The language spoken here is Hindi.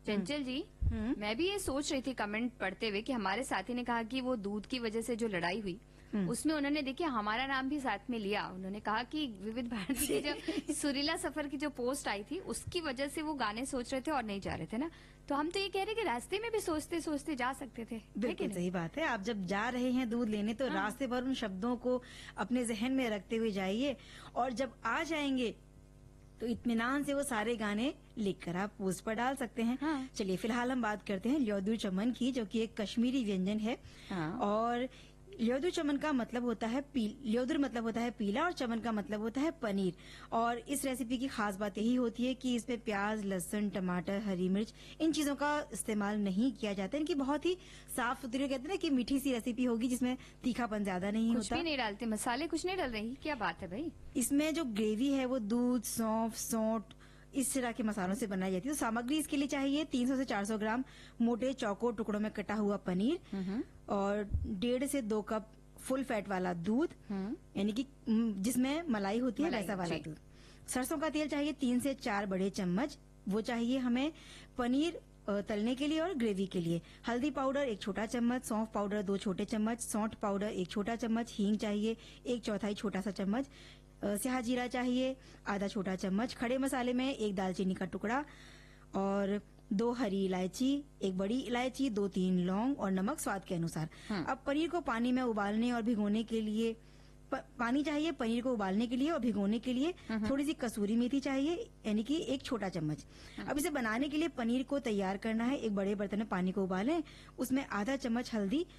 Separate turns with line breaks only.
चंचल जी, मैं भी ये सोच रही थी कमेंट पढ़ते हुए कि हमारे साथी ने कहा कि वो दूध की वजह से जो लड़ाई हुई उसमें उन्होंने देखिए हमारा नाम भी साथ में लिया। उन्होंने कहा कि विविध भारती के जो सुरीला सफर की जो पोस्ट आई थी उसकी वजह से वो गाने सोच रहे थे और नहीं जा रहे थे ना। तो हम तो ये कह रहे कि रास्ते में भी सोचते सोचते जा सकते थे।
बिल्कुल सही बात है। आप जब जा रहे हैं दूध लेने तो रास्ते भर उन शब्दों को अपने जहन में रखते हुए जाइए, और जब आ जाएंगे तो इत्मीनान से वो सारे गाने लिखकर आप पोस्ट पर डाल सकते हैं।
हाँ।
चलिए फिलहाल हम बात करते हैं ल्योदु चमन की, जो कि एक कश्मीरी व्यंजन है।
हाँ।
और ल्योदु चमन का मतलब होता है ल्योदुर मतलब होता है पीला, और चमन का मतलब होता है पनीर। और इस रेसिपी की खास बात यही होती है कि इसमें प्याज, लहसुन, टमाटर, हरी मिर्च, इन चीजों का इस्तेमाल नहीं किया जाता है। इनकी बहुत ही साफ सुथरी, कहते हैं ना कि मीठी सी रेसिपी होगी जिसमें तीखापन ज्यादा नहीं
कुछ
होता।
भी नहीं डालते, मसाले कुछ नहीं डाल रही, क्या बात है भाई।
इसमें जो ग्रेवी है वो दूध, सौंफ, सौंठ, इस तरह के मसालों से बनाई जाती है। तो सामग्री इसके लिए चाहिए 300 से 400 ग्राम मोटे चौकोर टुकड़ों में कटा हुआ पनीर, और 1.5 से 2 कप फुल फैट वाला दूध, यानी कि जिसमें मलाई होती है वैसा वाला दूध। सरसों का तेल चाहिए 3 से 4 बड़े चम्मच, वो चाहिए हमें पनीर तलने के लिए और ग्रेवी के लिए। हल्दी पाउडर 1 छोटा चम्मच, सौंफ पाउडर 2 छोटे चम्मच, सौंठ पाउडर 1 छोटा चम्मच, हींग चाहिए 1/4 छोटा सा चम्मच, स्याह जीरा चाहिए आधा छोटा चम्मच, खड़े मसाले में 1 दालचीनी का टुकड़ा और 2 हरी इलायची, 1 बड़ी इलायची, 2-3 लौंग और नमक स्वाद के अनुसार। अब पनीर को पानी में उबालने और भिगोने के लिए पानी चाहिए, पनीर को उबालने के लिए और भिगोने के लिए थोड़ी सी कसूरी मेथी चाहिए, यानी कि 1 छोटा चम्मच। अब इसे बनाने के लिए पनीर को तैयार करना है। एक बड़े बर्तन में पानी को उबालें, उसमें आधा चम्मच हल्दी